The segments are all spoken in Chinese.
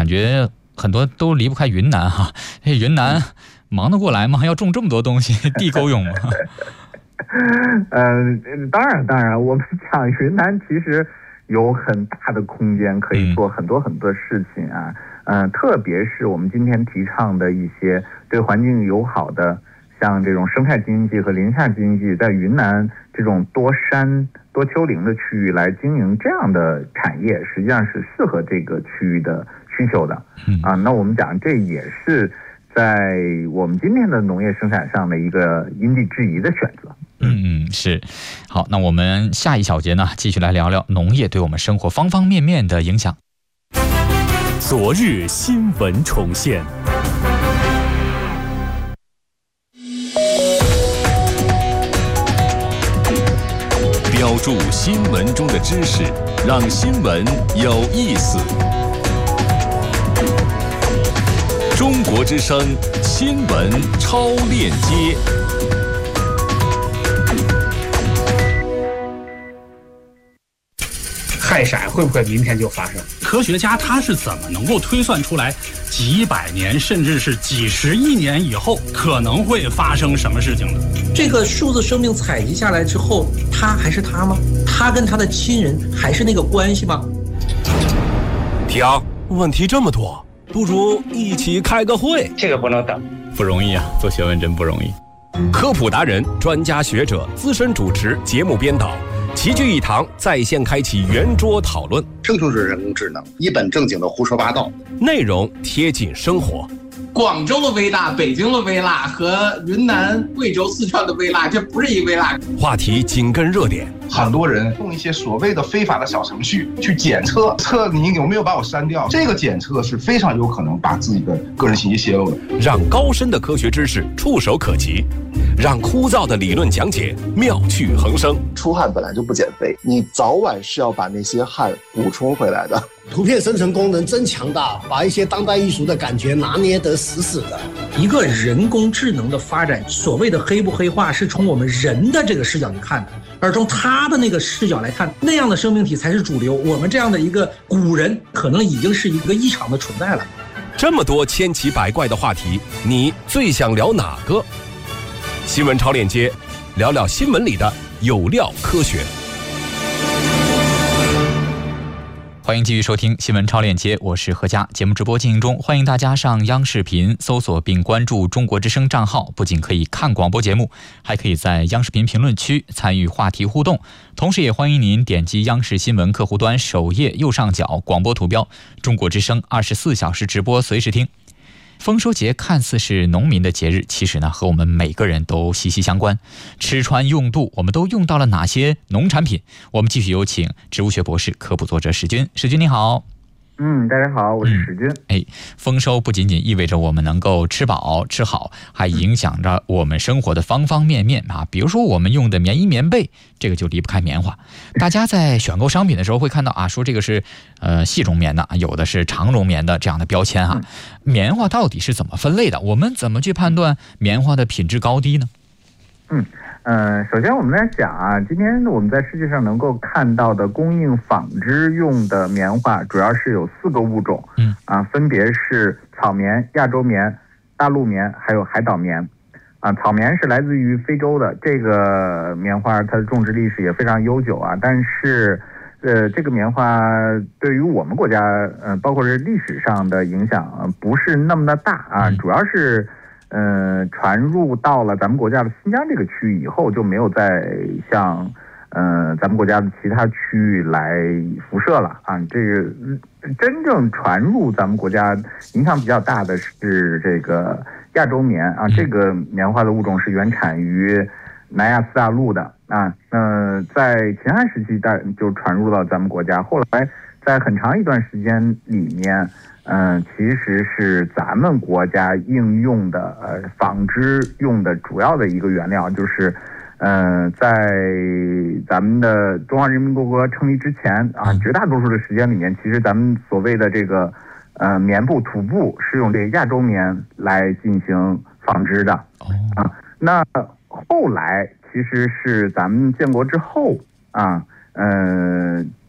感觉很多都离不开云南哈。云南忙得过来吗？要种这么多东西，地够用吗？ 当然，我们讲云南其实有很大的空间可以做很多事情啊。特别是我们今天提倡的一些对环境友好的，像这种生态经济和林下经济，在云南这种多山多丘陵的区域来经营这样的产业，实际上是适合这个区域的需求的。那我们讲这也是在我们今天的农业生产上的一个因地制宜的选择。 是。好，那我们下一小节呢，继续来聊聊农业对我们生活方方面面的影响。 昨日新闻重现，标注新闻中的知识，让新闻有意思。中国之声新闻超链接。 氦闪会不会明天就发生？ 科学家他是怎么能够推算出来几百年甚至是几十亿年以后可能会发生什么事情的？ 这个数字生命采集下来之后，他还是他吗？他跟他的亲人还是那个关系吗？ 停，问题这么多，不如一起开个会。 这个不能等， 不容易啊，做学问真不容易。 科普达人、专家学者、资深主持、节目编导齐聚一堂，在线开启圆桌讨论。 生就是人工智能，一本正经的胡说八道， 内容贴近生活。 广州的微辣、北京的微辣和云南、贵州、四川的微辣，这不是一微辣。 话题紧跟热点。 很多人用一些所谓的非法的小程序去检测你有没有把我删掉，这个检测是非常有可能把自己的个人信息泄露的。 让高深的科学知识触手可及，让枯燥的理论讲解妙趣横生。 出汗本来就不减肥，你早晚是要把那些汗补充回来的。 图片生成功能真强大，把一些当代艺术的感觉拿捏得死死的。 一个人工智能的发展，所谓的黑不黑化，是从我们人的这个视角去看的，而从他的那个视角来看，那样的生命体才是主流。我们这样的一个古人，可能已经是一个异常的存在了。 这么多千奇百怪的话题，你最想聊哪个？新闻超链接，聊聊新闻里的有料科学。 欢迎继续收听新闻超链接，我是何佳。节目直播进行中，欢迎大家上央视频搜索并关注中国之声账号，不仅可以看广播节目，还可以在央视频评论区参与话题互动。同时也欢迎您点击央视新闻客户端首页右上角广播图标，中国之声24小时直播，随时听。丰收节看似是农民的节日，其实呢和我们每个人都息息相关。吃穿用度，我们都用到了哪些农产品？我们继续有请植物学博士、科普作者史军。史军你好。 大家好，我是史军。 丰收不仅仅意味着我们能够吃饱吃好，还影响着我们生活的方方面面啊。比如说我们用的棉衣棉被，这个就离不开棉花。大家在选购商品的时候会看到啊，说这个是细绒棉的，有的是长绒棉的这样的标签啊。棉花到底是怎么分类的？我们怎么去判断棉花的品质高低呢？ 首先我们来讲啊，今天我们在世界上能够看到的供应纺织用的棉花，主要是有4个物种，分别是草棉、亚洲棉、大陆棉，还有海岛棉。草棉是来自于非洲的，这个棉花它的种植历史也非常悠久啊，但是这个棉花对于我们国家包括是历史上的影响不是那么的大啊，主要是传入到了咱们国家的新疆这个区域以后，就没有再向咱们国家的其他区域来辐射了啊。这个真正传入咱们国家影响比较大的是这个亚洲棉啊，这个棉花的物种是原产于南亚次大陆的啊。在秦汉时期就传入到咱们国家，后来在很长一段时间里面。其实是咱们国家应用的纺织用的主要的一个原料，就是在咱们的中华人民共和国成立之前啊，绝大多数的时间里面，其实咱们所谓的这个棉布、土布是用这个亚洲棉来进行纺织的啊。那后来其实是咱们建国之后啊，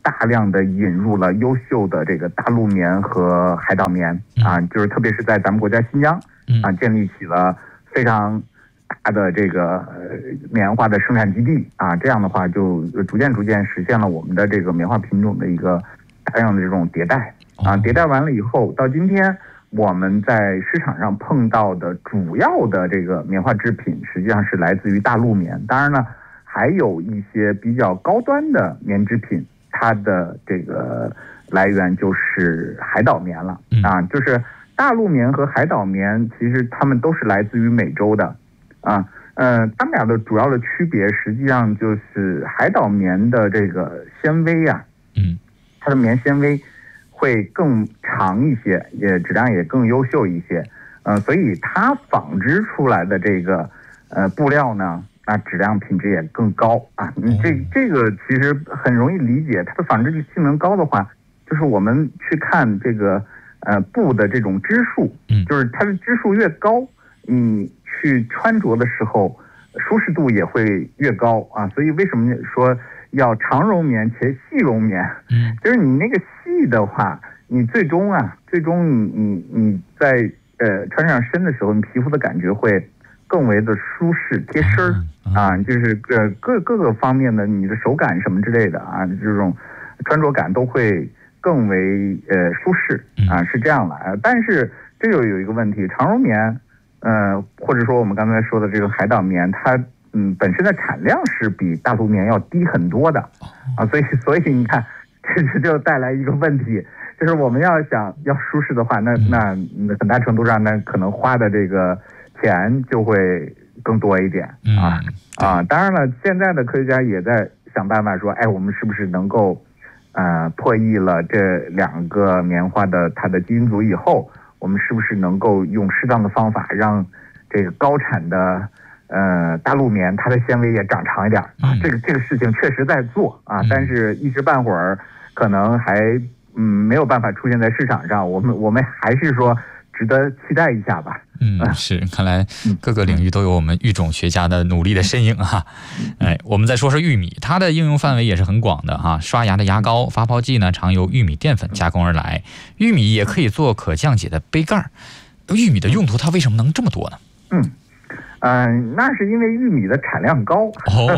大量的引入了优秀的这个大陆棉和海岛棉啊，就是特别是在咱们国家新疆啊，建立起了非常大的这个棉花的生产基地啊，这样的话就逐渐实现了我们的这个棉花品种的一个大量的这种迭代啊，迭代完了以后，到今天我们在市场上碰到的主要的这个棉花制品，实际上是来自于大陆棉。当然呢，还有一些比较高端的棉制品，它的这个来源就是海岛棉了啊，就是大陆棉和海岛棉，其实它们都是来自于美洲的啊。它们俩的主要的区别，实际上就是海岛棉的这个纤维啊，它的棉纤维会更长一些，也质量也更优秀一些，所以它纺织出来的这个布料呢，那质量品质也更高啊。这个其实很容易理解，它的纺织性能高的话，就是我们去看这个布的这种织数，就是它的织数越高，你去穿着的时候舒适度也会越高啊。所以为什么说要长绒棉且细绒棉？就是你那个细的话，你最终你在穿上身的时候，你皮肤的感觉会更为的舒适贴身啊，就是各个方面的你的手感什么之类的啊，这种穿着感都会更为舒适啊，是这样的。但是这就有一个问题，长绒棉或者说我们刚才说的这个海岛棉，它本身的产量是比大陆棉要低很多的啊，所以你看，这就带来一个问题，就是我们要舒适的话，那很大程度上那可能花的这个钱就会更多一点啊。当然了，现在的科学家也在想办法说，我们是不是能够破译了这两个棉花的它的基因组以后，我们是不是能够用适当的方法让这个高产的大陆棉它的纤维也长长一点啊？这个事情确实在做啊，但是一时半会儿可能还没有办法出现在市场上。我们还是说值得期待一下吧。 是，看来各个领域都有我们育种学家的努力的身影哈。我们再说说玉米，它的应用范围也是很广的哈。刷牙的牙膏、发泡剂呢，常由玉米淀粉加工而来。玉米也可以做可降解的杯盖。玉米的用途它为什么能这么多呢？ 那是因为玉米的产量高。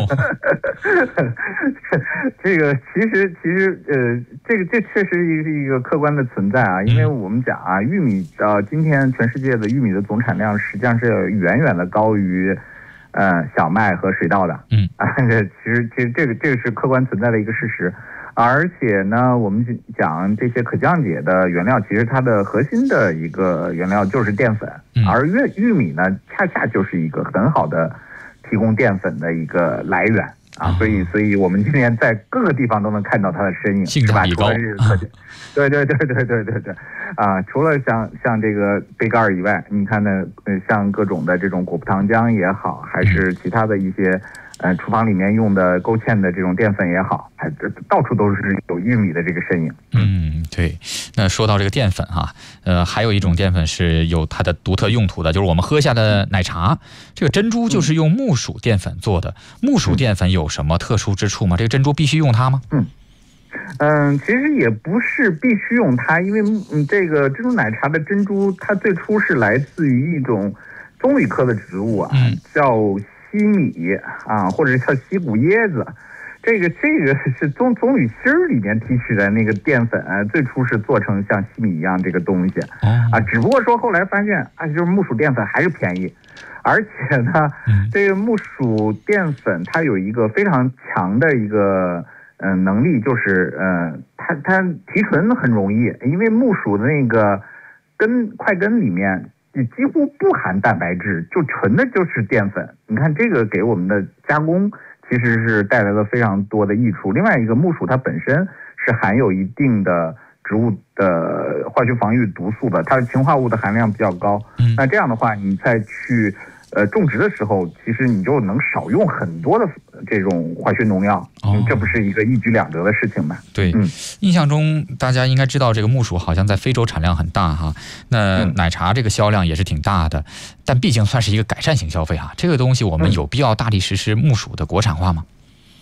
这个其实这确实是一个客观的存在啊，因为我们讲啊，玉米今天全世界的玉米的总产量实际上是远远的高于小麦和水稻的。其实这个是客观存在的一个事实。而且呢，我们讲这些可降解的原料，其实它的核心的一个原料就是淀粉，而玉米呢，恰恰就是一个很好的提供淀粉的一个来源啊，所以我们今天在各个地方都能看到它的身影， 性价比高。 对啊，除了像这个杯盖以外，你看呢，像各种的这种果葡糖浆也好，还是其他的一些厨房里面用的勾芡的这种淀粉也好，到处都是有玉米的这个身影。 对。那说到这个淀粉哈，还有一种淀粉是有它的独特用途的，就是我们喝下的奶茶，这个珍珠就是用木薯淀粉做的。木薯淀粉有什么特殊之处吗？这个珍珠必须用它吗？ 其实也不是必须用它，因为这个珍珠奶茶的珍珠，它最初是来自于一种棕榈科的植物啊，叫西米啊，或者叫西谷椰子。这个是棕榈芯里面提取的那个淀粉，最初是做成像西米一样这个东西啊，只不过说后来发现就是木薯淀粉还是便宜，而且呢，这个木薯淀粉它有一个非常强的一个能力，就是它提纯很容易，因为木薯的那个块根里面几乎不含蛋白质，就纯的就是淀粉。你看这个给我们的加工其实是带来了非常多的益处。另外一个，木薯它本身是含有一定的植物的化学防御毒素的，它的氰化物的含量比较高。那这样的话，你再去种植的时候，其实你就能少用很多的这种化学农药，这不是一个一举两得的事情吗？ 对，印象中大家应该知道这个木薯好像在非洲产量很大哈，那奶茶这个销量也是挺大的，但毕竟算是一个改善型消费哈，这个东西我们有必要大力实施木薯的国产化吗？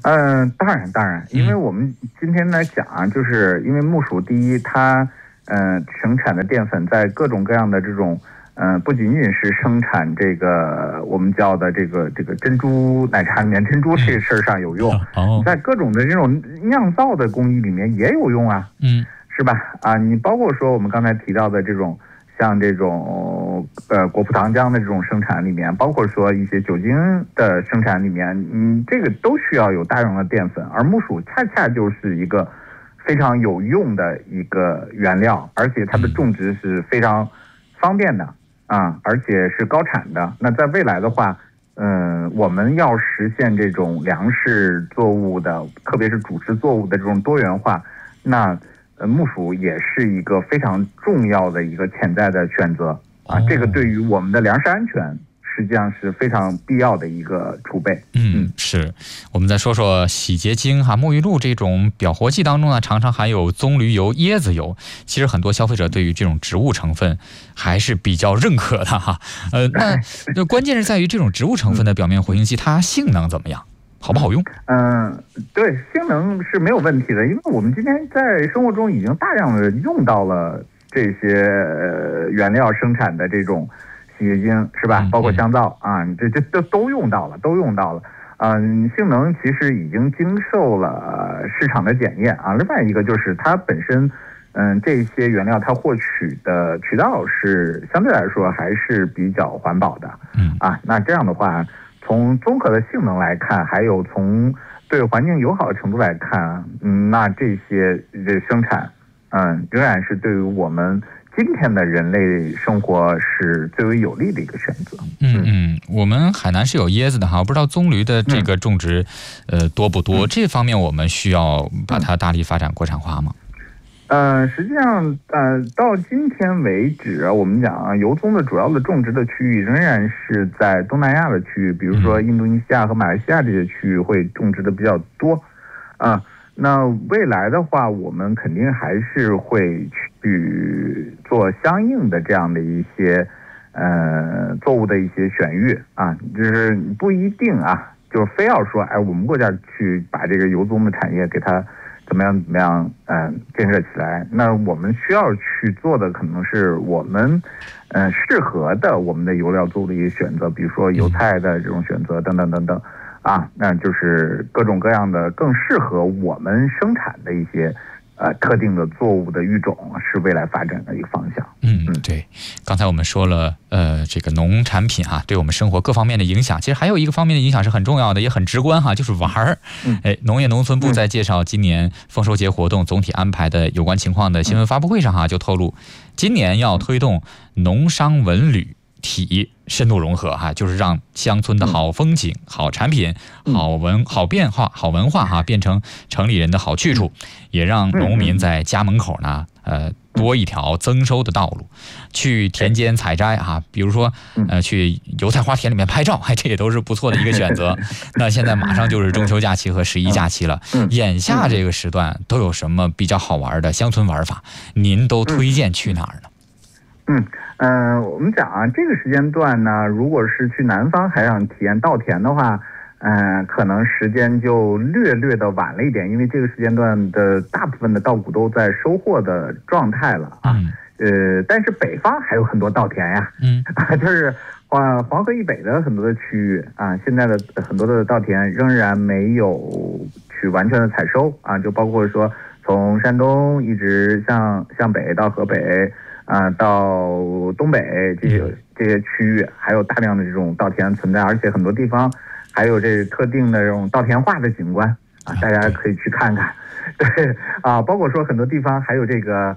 当然，因为我们今天来讲啊，就是因为木薯第一，它生产的淀粉在各种各样的这种不仅仅是生产这个我们叫的这个珍珠奶茶里面珍珠这事儿上有用，在各种的这种酿造的工艺里面也有用啊，是吧？啊，你包括说我们刚才提到的这种像这种果葡糖浆的这种生产里面，包括说一些酒精的生产里面，这个都需要有大量的淀粉，而木薯恰恰就是一个非常有用的一个原料，而且它的种植是非常方便的啊，而且是高产的。那在未来的话，我们要实现这种粮食作物的，特别是主食作物的这种多元化，那木薯也是一个非常重要的一个潜在的选择啊。这个对于我们的粮食安全实际上是非常必要的一个储备。 是。我们再说说洗洁精哈，沐浴露这种表活剂当中呢，常常含有棕榈油、椰子油。其实很多消费者对于这种植物成分还是比较认可的哈。那关键是在于这种植物成分的表面活性剂，它性能怎么样？好不好用？ 对，性能是没有问题的，因为我们今天在生活中已经大量的用到了这些原料生产的这种洗洁精，是吧？包括香皂啊，这都用到了。性能其实已经经受了市场的检验啊。另外一个就是它本身，这些原料它获取的渠道是相对来说还是比较环保的，那这样的话，从综合的性能来看，还有从对环境友好的程度来看，那这些生产，仍然是对于我们今天的人类生活是最为有利的一个选择。 我们海南是有椰子的哈，不知道棕榈的这个种植，多不多？这方面我们需要把它大力发展国产化吗？ 实际上，到今天为止，我们讲啊，油棕的主要的种植的区域仍然是在东南亚的区域，比如说印度尼西亚和马来西亚这些区域会种植的比较多，那未来的话，我们肯定还是会去做相应的这样的一些作物的一些选育啊，就是不一定啊，就是非要说我们国家去把这个油棕的产业给它怎么样建设起来。那我们需要去做的可能是我们适合的我们的油料作物的一些选择，比如说油菜的这种选择等等啊，那就是各种各样的更适合我们生产的一些特定的作物的育种是未来发展的一个方向。 对，刚才我们说了这个农产品对我们生活各方面的影响，其实还有一个方面的影响是很重要的，也很直观哈，就是玩儿。农业农村部在介绍今年丰收节活动总体安排的有关情况的新闻发布会上就透露，今年要推动农商文旅体深度融合就是让乡村的好风景、好产品、好变化、好文化变成城里人的好去处，也让农民在家门口呢多一条增收的道路。去田间采摘比如说去油菜花田里面拍照，这也都是不错的一个选择。那现在马上就是中秋假期和11假期了，眼下这个时段都有什么比较好玩的乡村玩法？您都推荐去哪儿呢？ 我们讲这个时间段呢，如果是去南方还想体验稻田的话，可能时间就略的晚了一点，因为这个时间段的大部分的稻谷都在收获的状态了但是北方还有很多稻田呀，就是黄河以北的很多的区域现在的很多的稻田仍然没有去完全的采收就包括说从山东一直向北到河北到东北这些区域，还有大量的这种稻田存在，而且很多地方还有这特定的这种稻田画的景观大家可以去看看。对包括说很多地方还有这个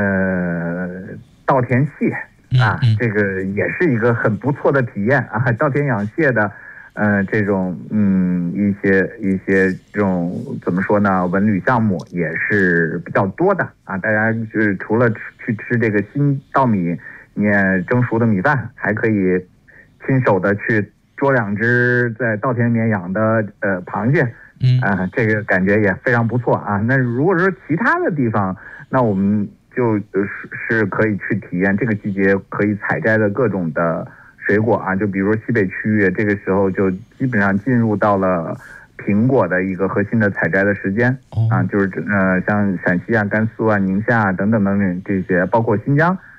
稻田蟹这个也是一个很不错的体验稻田养蟹的这种一些这种怎么说呢，文旅项目也是比较多的大家就是除了去吃这个新稻米蒸熟的米饭，还可以亲手的去捉2只在稻田里面养的螃蟹这个感觉也非常不错那如果说其他的地方，那我们就是可以去体验这个季节可以采摘的各种的水果就比如说西北区域，这个时候就基本上进入到了苹果的一个核心的采摘的时间啊，就是像陕西啊、甘肃啊、宁夏啊等等等等这些，包括新疆